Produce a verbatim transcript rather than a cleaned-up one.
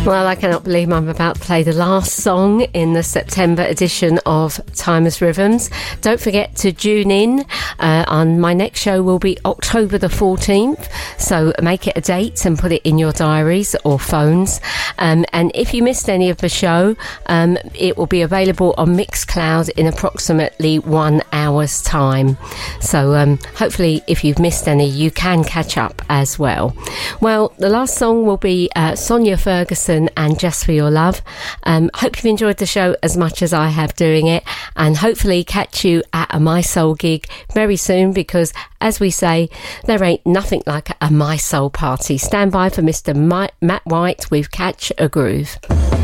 Well, I cannot believe I'm about to play the last song in the September edition of Timeless Rhythms. Don't forget to tune in. Uh, on my next show will be October the fourteenth, so make it a date and put it in your diaries or phones. Um, and if you missed any of the show, um, it will be available on Mixcloud in approximately one hour's time. So um, hopefully, if you've missed any, you can catch up as well. Well, the last song will be uh, Sonia Ferguson and Just For Your Love. Um, hope you've enjoyed the show as much as I have doing it, and hopefully catch you at a My Soul gig very soon, because as we say, there ain't nothing like a My Soul party. Stand by for Mister Matt White with Catch a Groove.